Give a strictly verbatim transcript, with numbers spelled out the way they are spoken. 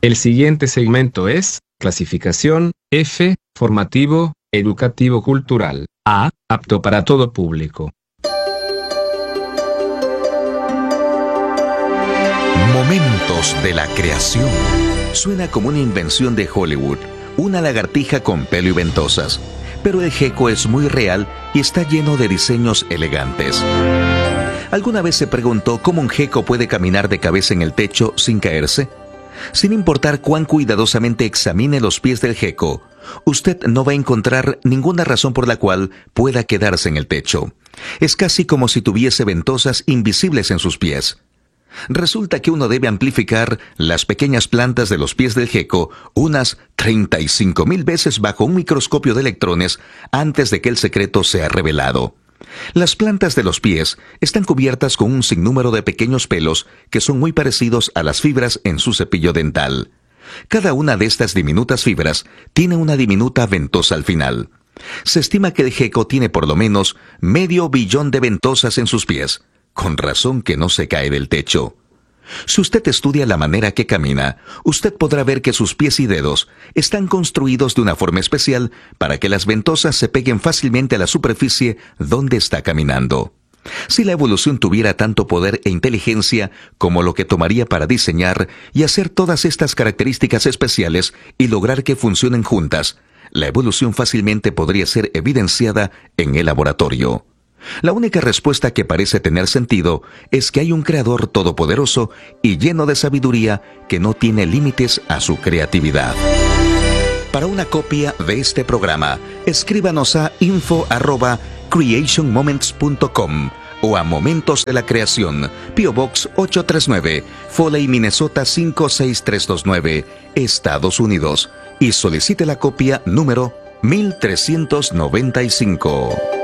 El siguiente segmento es clasificación F, formativo, educativo cultural. A, apto para todo público. Momentos de la creación. Suena como una invención de Hollywood, una lagartija con pelo y ventosas. Pero el gecko es muy real y está lleno de diseños elegantes. ¿Alguna vez se preguntó cómo un gecko puede caminar de cabeza en el techo sin caerse? Sin importar cuán cuidadosamente examine los pies del gecko, usted no va a encontrar ninguna razón por la cual pueda quedarse en el techo. Es casi como si tuviese ventosas invisibles en sus pies. Resulta que uno debe amplificar las pequeñas plantas de los pies del gecko unas treinta y cinco mil veces bajo un microscopio de electrones antes de que el secreto sea revelado. Las plantas de los pies están cubiertas con un sinnúmero de pequeños pelos que son muy parecidos a las fibras en su cepillo dental. Cada una de estas diminutas fibras tiene una diminuta ventosa al final. Se estima que el gecko tiene por lo menos medio billón de ventosas en sus pies. Con razón que no se cae del techo. Si usted estudia la manera que camina, usted podrá ver que sus pies y dedos están construidos de una forma especial para que las ventosas se peguen fácilmente a la superficie donde está caminando. Si la evolución tuviera tanto poder e inteligencia como lo que tomaría para diseñar y hacer todas estas características especiales y lograr que funcionen juntas, la evolución fácilmente podría ser evidenciada en el laboratorio. La única respuesta que parece tener sentido es que hay un creador todopoderoso y lleno de sabiduría que no tiene límites a su creatividad. Para una copia de este programa, escríbanos a info arroba creation moments punto com o a Momentos de la Creación, P O Box ocho tres nueve, Foley, Minnesota cinco seis tres dos nueve, Estados Unidos, y solicite la copia número mil trescientos noventa y cinco.